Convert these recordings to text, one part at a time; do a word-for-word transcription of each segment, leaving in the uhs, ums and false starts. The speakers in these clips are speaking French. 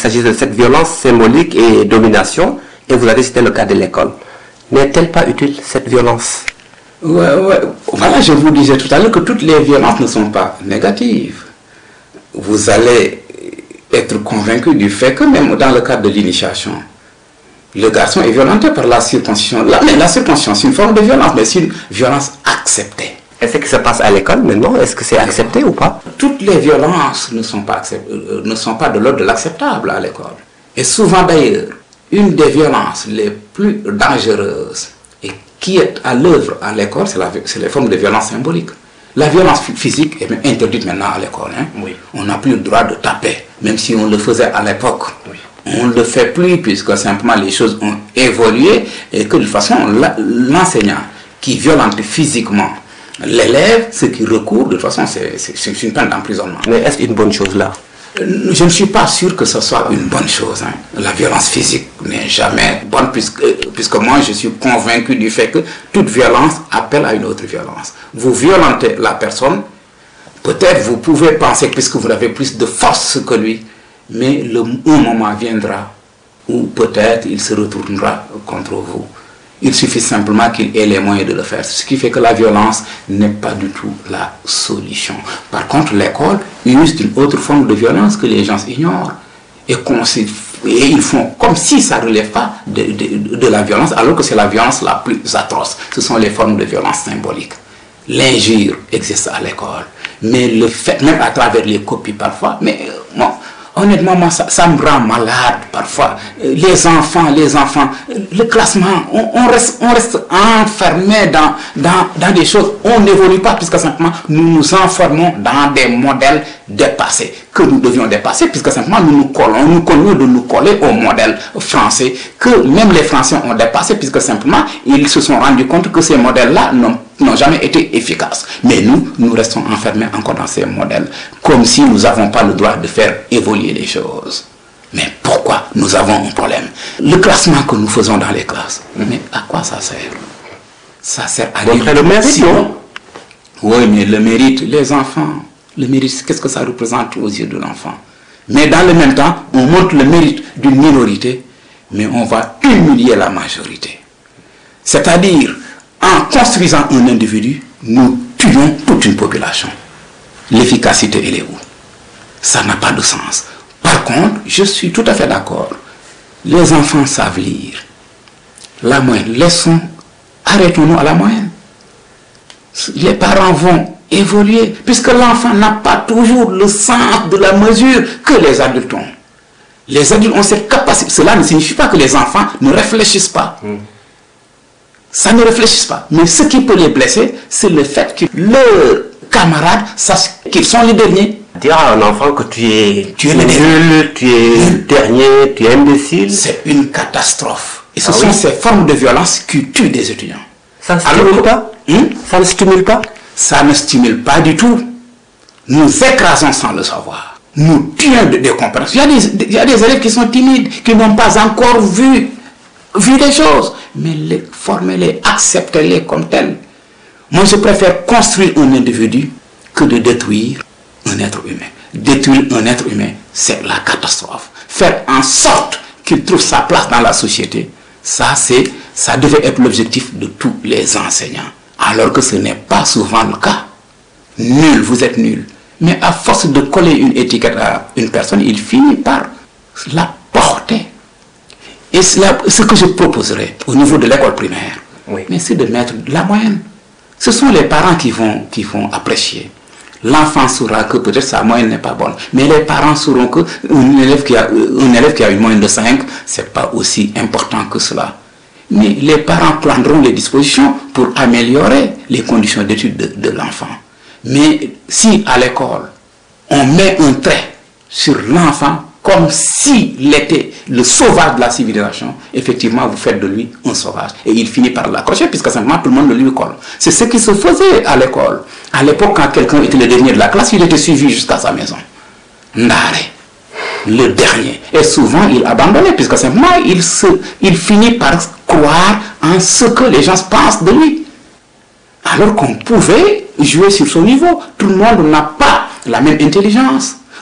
s'agit de cette violence symbolique et domination, et vous avez cité le cas de l'école. N'est-elle pas utile, cette violence? Ouais, ouais. Voilà, je vous disais tout à l'heure que toutes les violences ne sont pas négatives. Vous allez être convaincu du fait que même dans le cadre de l'initiation, le garçon est violenté par la circoncision. La, mais la circoncision, c'est une forme de violence, mais c'est une violence acceptée. Et ce qui se passe à l'école maintenant, est-ce que c'est accepté ou pas? Toutes les violences ne sont pas, euh, ne sont pas de l'ordre de l'acceptable à l'école. Et souvent d'ailleurs, une des violences les plus dangereuses et qui est à l'œuvre à l'école, c'est les formes de violence symbolique. La violence physique est même interdite maintenant à l'école. Hein? Oui. On n'a plus le droit de taper, même si on le faisait à l'époque. Oui. On ne le fait plus puisque simplement les choses ont évolué et que de toute façon, l'enseignant qui violente physiquement l'élève, ce qui recourt, de toute façon, c'est une peine d'emprisonnement. Mais est-ce une bonne chose là? Je ne suis pas sûr que ce soit une bonne chose. Hein. La violence physique n'est jamais bonne puisque, puisque moi je suis convaincu du fait que toute violence appelle à une autre violence. Vous violentez la personne, peut-être vous pouvez penser que puisque vous avez plus de force que lui, mais le, un moment viendra où peut-être il se retournera contre vous. Il suffit simplement qu'il ait les moyens de le faire. Ce qui fait que la violence n'est pas du tout la solution. Par contre, l'école use d'une autre forme de violence que les gens ignorent. Et, et ils font comme si ça ne relève pas de, de, de la violence, alors que c'est la violence la plus atroce. Ce sont les formes de violence symbolique. L'injure existe à l'école. Mais le fait, même à travers les copies parfois, mais bon, honnêtement, moi, ça, ça me rend malade parfois. Les enfants, les enfants, le classement, on, on, reste, on reste enfermé dans, dans, dans des choses. On n'évolue pas puisque simplement nous nous enfermons dans des modèles dépassés que nous devions dépasser puisque simplement nous nous collons, nous collons de nous coller au modèle français que même les Français ont dépassé puisque simplement ils se sont rendus compte que ces modèles-là n'ont n'ont jamais été efficaces. Mais nous, nous restons enfermés encore dans ces modèles, comme si nous n'avons pas le droit de faire évoluer les choses. Mais pourquoi nous avons un problème? Le classement que nous faisons dans les classes, mais à quoi ça sert? Ça sert à montrer le mérite, non? Oui, mais le mérite, les enfants, le mérite, qu'est-ce que ça représente aux yeux de l'enfant? Mais dans le même temps, on montre le mérite d'une minorité, mais on va humilier la majorité. C'est-à-dire, en construisant un individu, nous tuons toute une population. L'efficacité, elle est où? Ça n'a pas de sens. Par contre, je suis tout à fait d'accord. Les enfants savent lire. La moyenne, laissons, arrêtons-nous à la moyenne. Les parents vont évoluer, puisque l'enfant n'a pas toujours le sens de la mesure que les adultes ont. Les adultes ont cette capacité. Cela ne signifie pas que les enfants ne réfléchissent pas. Mm. Ça ne réfléchissent pas. Mais ce qui peut les blesser, c'est le fait que leurs camarades sachent qu'ils sont les derniers. Dire à un enfant que tu es, tu es nul, tu es nul. dernier, tu es imbécile. C'est une catastrophe. Et ce ah sont oui? ces formes de violence qui tuent des étudiants. Ça ne stimule Alors, pas hein? Ça ne stimule pas Ça ne stimule pas du tout. Nous écrasons sans le savoir. Nous tuons des compétences. Il y a des, il y a des élèves qui sont timides, qui n'ont pas encore vu vu des choses, mais les former-les, accepter-les comme tels. Moi, je préfère construire un individu que de détruire un être humain. Détruire un être humain, c'est la catastrophe. Faire en sorte qu'il trouve sa place dans la société, ça, c'est, ça devait être l'objectif de tous les enseignants. Alors que ce n'est pas souvent le cas. Nul, vous êtes nul. Mais à force de coller une étiquette à une personne, il finit par la porter. Et cela, ce que je proposerais au niveau de l'école primaire, oui. mais c'est de mettre la moyenne. Ce sont les parents qui vont, qui vont apprécier. L'enfant saura que peut-être sa moyenne n'est pas bonne, mais les parents sauront qu'un élève qui a, un élève qui a une moyenne de cinq, ce n'est pas aussi important que cela. Mais les parents prendront les dispositions pour améliorer les conditions d'études de, de l'enfant. Mais si à l'école, on met un trait sur l'enfant, comme s'il était le sauvage de la civilisation, effectivement, vous faites de lui un sauvage. Et il finit par l'accrocher, puisque simplement tout le monde le lui colle. C'est ce qui se faisait à l'école. À l'époque, quand quelqu'un était le dernier de la classe, il était suivi jusqu'à sa maison. Ndare, le dernier. Et souvent, il abandonnait, puisque simplement, il, se, il finit par croire en ce que les gens pensent de lui. Alors qu'on pouvait jouer sur son niveau. Tout le monde n'a pas la même intelligence.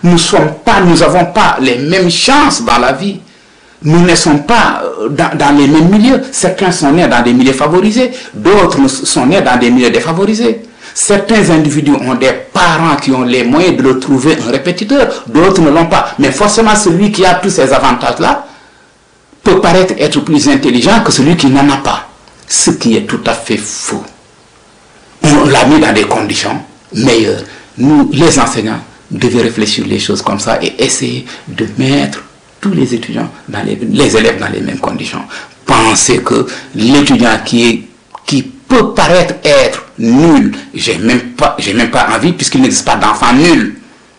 Nous sommes pas, nous n'avons pas les mêmes chances dans la vie. Nous ne sommes pas dans, dans les mêmes milieux. Certains sont nés dans des milieux favorisés, d'autres sont nés dans des milieux défavorisés. Certains individus ont des parents qui ont les moyens de le trouver un répétiteur, d'autres ne l'ont pas. Mais forcément, celui qui a tous ces avantages-là peut paraître être plus intelligent que celui qui n'en a pas. Ce qui est tout à fait faux. On l'a mis dans des conditions meilleures. Nous, les enseignants, devions réfléchir les choses comme ça et essayer de mettre tous les étudiants, dans les, les élèves dans les mêmes conditions. Pensez que l'étudiant qui, est, qui peut paraître être nul, j'ai même pas, j'ai même pas envie, puisqu'il n'existe pas d'enfant nul.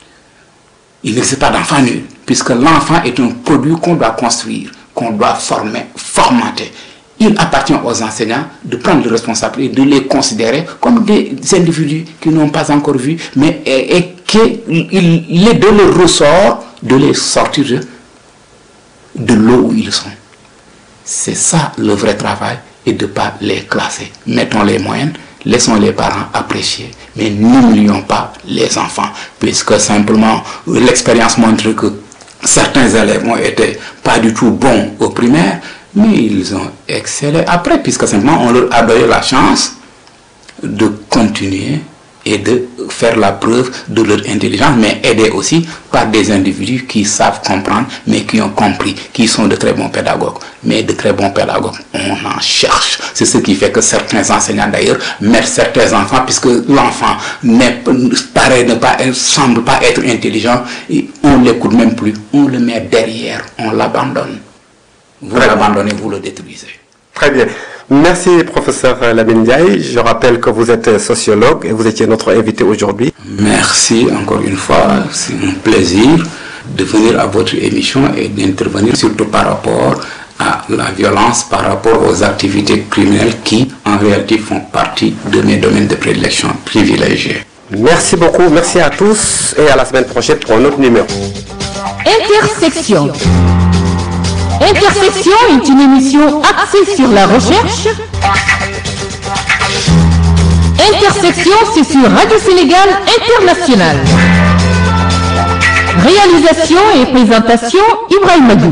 Il n'existe pas d'enfant nul, puisque l'enfant est un produit qu'on doit construire, qu'on doit former, formater. Il appartient aux enseignants de prendre les responsabilités, de les considérer comme des individus qui n'ont pas encore vu, mais et, et qu'il est de leur ressort de les sortir de, de l'eau où ils sont. C'est ça le vrai travail, et de ne pas les classer. Mettons les moyens, laissons les parents apprécier, mais n'oublions pas les enfants, puisque simplement l'expérience montre que certains élèves ont été pas du tout bons au primaire, mais ils ont excellé après, puisque simplement on leur a donné la chance de continuer et de faire la preuve de leur intelligence, mais aidés aussi par des individus qui savent comprendre, mais qui ont compris, qui sont de très bons pédagogues. Mais de très bons pédagogues, on en cherche. C'est ce qui fait que certains enseignants d'ailleurs mettent certains enfants, puisque l'enfant paraît ne pas, semble pas être intelligent, et on ne l'écoute même plus, on le met derrière, on l'abandonne. Vous l'abandonnez, vous le détruisez. Très bien. Merci, professeur Lamine Ndiaye. Je rappelle que vous êtes sociologue et vous étiez notre invité aujourd'hui. Merci encore une fois. C'est un plaisir de venir à votre émission et d'intervenir surtout par rapport à la violence, par rapport aux activités criminelles qui, en réalité, font partie de mes domaines de prédilection privilégiés. Merci beaucoup. Merci à tous et à la semaine prochaine pour un autre numéro. Intersection. Intersection est une émission axée sur la recherche. Intersection, c'est sur Radio Sénégal International. Réalisation et présentation, Ibrahima Diouf.